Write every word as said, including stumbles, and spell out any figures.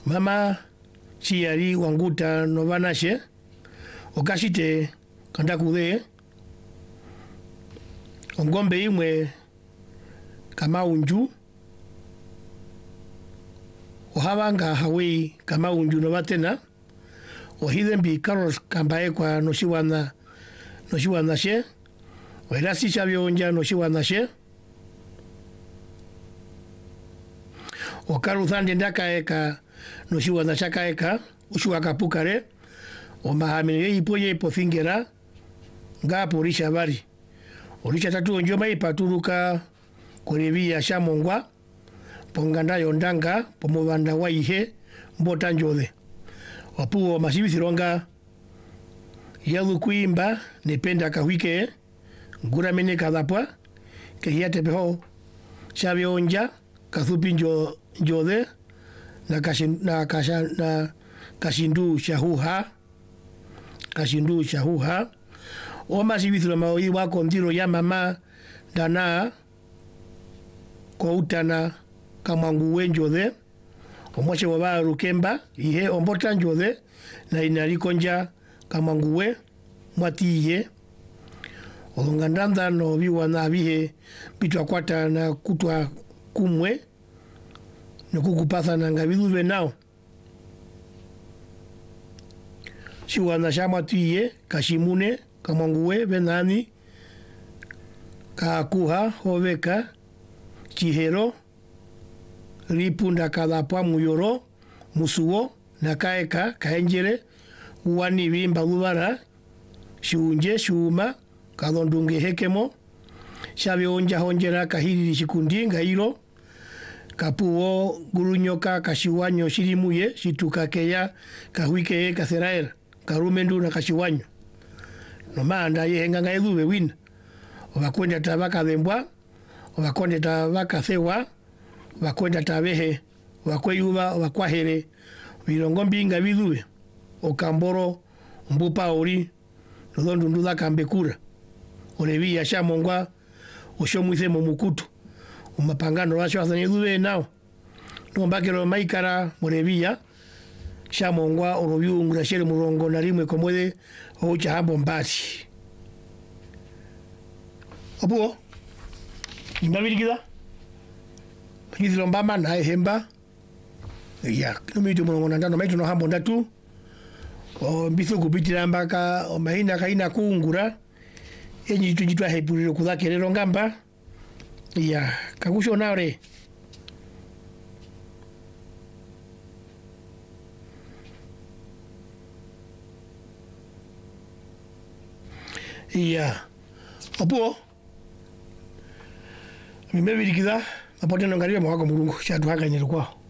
mama chiari wanguta novanashe okashite kanda kude ongombe imwe kama unju ohabanga hawi kama unju novatena ohidembi Carlos kambae kwa noshiwana noshiwana she oirasi chabionja noshiwana she okaruzande ndakaeka noshiwana chakaeka ushuakapukare omahamire ipoye pofingera ngapo risha bari orisha tatu onjoma ipaturuka korevia shamongwa ponganda yondanga pomobanda waihe mbota njode wapuo masibithironga yalu kuimba nependa kahwike ngura mene kadapwa ke hiate peho chabe onja kathupi njo njode na kashin na kasha na kashindu shahuha kashindu shahuha o masibithiro maoi wa kondiro ya mama dana koutana kamangu wenjode omwache waba rukemba ihe ombota njode na inalikonja kamanguwe mwatiye olongandanda no biwa na bihe bitwa kwata na kutwa kumwe no kukupatha na ngabiduve nao shiwana shamatiye kashimune kamanguwe benani kakuha hoveka chihero ripunda kadapwa muyoro musuo nakaeka kaenjere uwani bimba lubara shunje shuma kadondunge hekemo shabe onja honjera kahiri shikundi ngairo kapuo gurunyoka kashiwanyo shirimuye shituka keya kahwike kaseraera karumendu na kashiwanyo no manda yehenga ngaidube win obakwenda tabaka dembwa obakwenda tabaka sewa obakwenda tabehe obakweyuba obakwahere birongo mbinga bidube okamboro mbupa ori nodondu nduda kambekura olebia shamongwa oshomwise mumukutu umapangano washo azanyedube nao nombakero maikara molebia shamongwa orobyungura shere murongo na rimwe komode ocha hambo mbati obuo imbabirigida pidilo mbamba na hemba ya kilometro murongo na ndano maito no hambo ndatu o mbiso kupitira mbaka o mahina kaina kuungura enyi tujitwa hepuriro kudakerero ngamba ya kagusho naore ya opo mimebirikida apote no ngariya mwako mulungu chatu hakanyero kwao